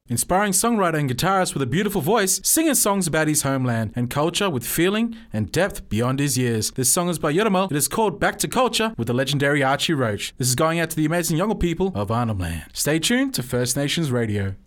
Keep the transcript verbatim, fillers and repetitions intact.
Inspiring songwriter and guitarist with a beautiful voice, singing songs about his homeland and culture with feeling and depth beyond his years. This song is by Yuramo. It is called Back to Culture with the legendary Archie Roach. This is going out to the amazing Yolngu people of Arnhem Land. Stay tuned to First Nations Radio.